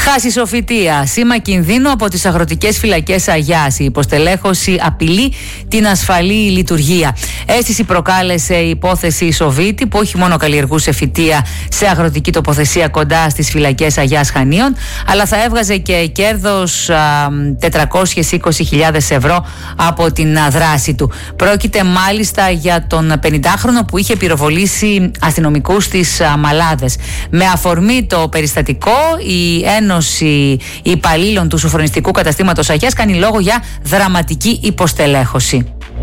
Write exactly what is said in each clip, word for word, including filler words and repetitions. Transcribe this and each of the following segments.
Χασισοφυτεία. Σήμα κινδύνου από τις αγροτικές φυλακές Αγιάς. Η υποστελέχωση απειλεί την ασφαλή λειτουργία. Αίσθηση προκάλεσε η υπόθεση Σοβίτη, που όχι μόνο καλλιεργούσε φυτεία σε αγροτική τοποθεσία κοντά στις φυλακές Αγιάς Χανίων, αλλά θα έβγαζε και κέρδος τετρακόσιες είκοσι χιλιάδες ευρώ από την δράση του. Πρόκειται μάλιστα για τον πενηντάχρονο που είχε πυροβολήσει αστυνομικούς στις Μαλάδες. Με αφορμή το περιστατικό, η Ένωση Υπαλλήλων του Σοφρονιστικού Καταστήματος Αγιάς κάνει λόγο για δραματική υποστελέχωση.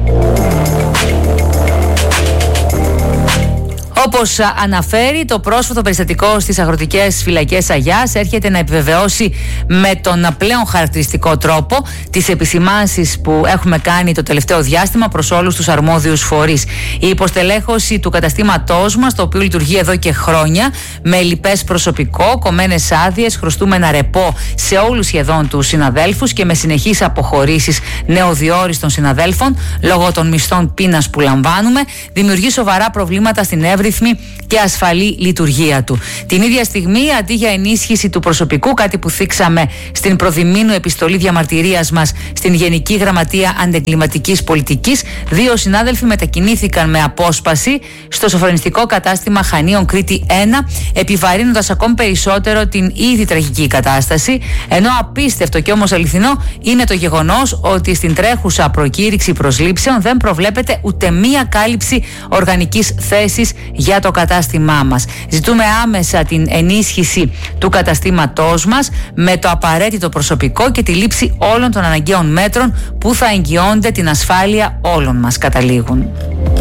Όπως αναφέρει, το πρόσφατο περιστατικό στις αγροτικές φυλακές Αγιάς έρχεται να επιβεβαιώσει με τον πλέον χαρακτηριστικό τρόπο τις επισημάνσεις που έχουμε κάνει το τελευταίο διάστημα προς όλους τους αρμόδιους φορείς. Η υποστελέχωση του καταστήματός μας, το οποίο λειτουργεί εδώ και χρόνια, με λοιπές προσωπικό, κομμένες άδειες, χρωστούμενα ρεπό σε όλους σχεδόν τους συναδέλφους και με συνεχείς αποχωρήσεις νεοδιόριστων συναδέλφων λόγω των μισθών πείνας που λαμβάνουμε, δημιουργεί σοβαρά προβλήματα στην εύρυθμη και ασφαλή λειτουργία του. Την ίδια στιγμή, αντί για ενίσχυση του προσωπικού, κάτι που θίξαμε στην προδημήνου επιστολή διαμαρτυρίας μας στην Γενική Γραμματεία Αντεγκληματικής Πολιτικής, δύο συνάδελφοι μετακινήθηκαν με απόσπαση στο σοφρονιστικό κατάστημα Χανίων Κρήτη ένα, επιβαρύνοντας ακόμη περισσότερο την ήδη τραγική κατάσταση, ενώ απίστευτο και όμως αληθινό είναι το γεγονός ότι στην τρέχουσα προκήρυξη προσλήψεων δεν προβλέπεται ούτε μία κάλυψη οργανικής θέσης για το κατάστημά μας. Ζητούμε άμεσα την ενίσχυση του καταστήματός μας με το απαραίτητο προσωπικό και τη λήψη όλων των αναγκαίων μέτρων που θα εγγυώνται την ασφάλεια όλων μας, καταλήγουν.